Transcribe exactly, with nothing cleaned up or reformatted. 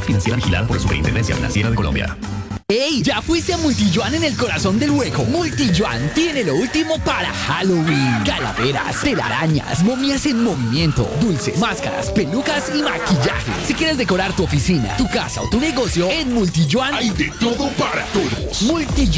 financiera vigilada por la Superintendencia Financiera de Colombia. ¡Ey! ¿Ya fuiste a Multiyuan en el corazón del hueco? Multiyuan tiene lo último para Halloween. Calaveras, telarañas, momias en movimiento, dulces, máscaras, pelucas y maquillaje. Si quieres decorar tu oficina, tu casa o tu negocio, en Multiyuan hay de todo para todos. Multiyuan.